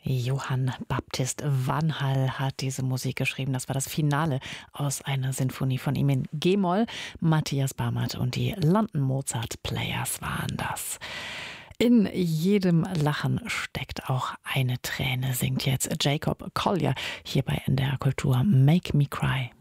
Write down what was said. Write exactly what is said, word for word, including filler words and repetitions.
Johann Baptist Vanhal hat diese Musik geschrieben. Das war das Finale aus einer Sinfonie von ihm in G-Moll. Matthias Barmert und die London Mozart Players waren das. In jedem Lachen steckt auch eine Träne, singt jetzt Jacob Collier hier bei N D R Kultur Make Me Cry.